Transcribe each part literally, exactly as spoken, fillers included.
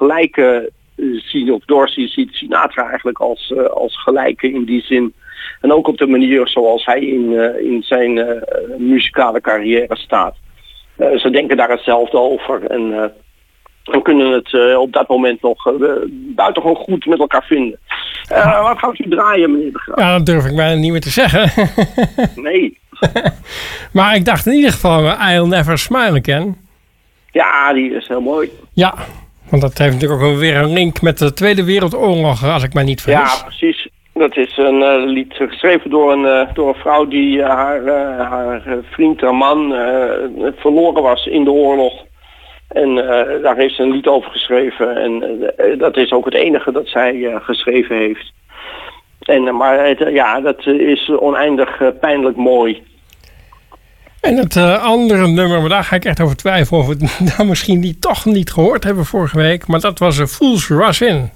gelijke zien, of Dorsey ziet Sinatra eigenlijk als, uh, als gelijke in die zin. En ook op de manier zoals hij in, uh, in zijn uh, muzikale carrière staat. Uh, ze denken daar hetzelfde over en, uh, en kunnen het uh, op dat moment nog uh, buitengewoon goed met elkaar vinden. Uh, wat gaat u draaien, meneer De Graaf? Ja, dat durf ik bijna niet meer te zeggen. Nee. Maar ik dacht in ieder geval, uh, I'll Never Smile Again. Ja, die is heel mooi. Ja, want dat heeft natuurlijk ook weer een link met de Tweede Wereldoorlog, als ik mij niet vergis. Ja, precies. Dat is een uh, lied geschreven door een, uh, door een vrouw die uh, haar, uh, haar vriend, haar man, uh, verloren was in de oorlog. En uh, daar heeft ze een lied over geschreven. En uh, dat is ook het enige dat zij uh, geschreven heeft. En, uh, maar het, uh, ja, dat is oneindig uh, pijnlijk mooi. En het uh, andere nummer, maar daar ga ik echt over twijfelen of we het nou misschien die toch niet gehoord hebben vorige week. Maar dat was een Fools Rush In.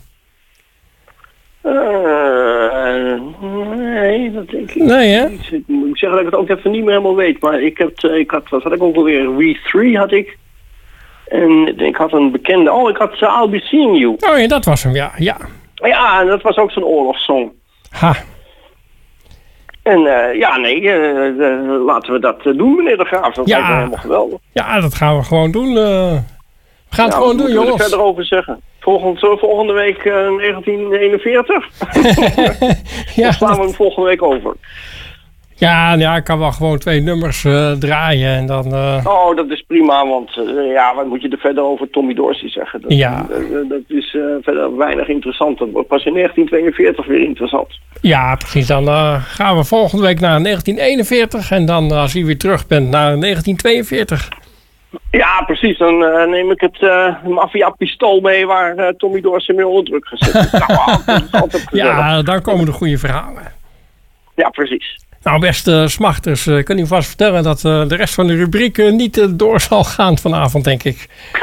Uh, nee, dat denk ik nee, hè? niet. Ik moet zeggen dat ik het ook even niet meer helemaal weet. Maar ik, heb, ik had, wat had ik ook alweer? We Three had ik. En ik had een bekende... Oh, ik had uh, I'll Be Seeing You. Oh ja, dat was hem, ja. Ja, ja en dat was ook zo'n oorlogssong. Ha. En uh, ja, nee, uh, uh, laten we dat uh, doen, meneer De Graaf. Dat ja. lijkt me helemaal geweldig. Ja, dat gaan we gewoon doen. Uh, we gaan het ja, gewoon doen, jongens. Wat verder over zeggen? Volgend, volgende week uh, negentien eenenveertig. Ja, dan slaan we dat... hem volgende week over. Ja, ja, ik kan wel gewoon twee nummers uh, draaien en dan... Uh... Oh, dat is prima, want uh, ja, wat moet je er verder over Tommy Dorsey zeggen? Dat, ja. uh, dat is uh, verder weinig interessant. Dat wordt pas in negentien tweeënveertig weer interessant. Ja, precies. Dan uh, gaan we volgende week naar negentien eenenveertig en dan uh, als je weer terug bent naar negentien tweeënveertig. Ja, precies. Dan uh, neem ik het uh, maffia-pistool mee waar uh, Tommy Dorsey mee onder druk gezet. Nou, dat is altijd ja, dan komen de goede verhalen. Ja, precies. Nou, beste smachters, ik uh, kan u vast vertellen dat uh, de rest van de rubriek uh, niet uh, door zal gaan vanavond, denk ik.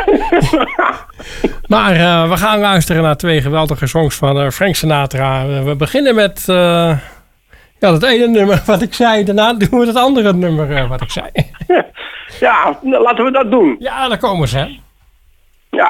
Maar uh, we gaan luisteren naar twee geweldige songs van uh, Frank Sinatra. Uh, we beginnen met uh, ja, dat ene nummer wat ik zei. Daarna doen we het andere nummer uh, wat ik zei. Ja, laten we dat doen. Ja, daar komen ze, hè.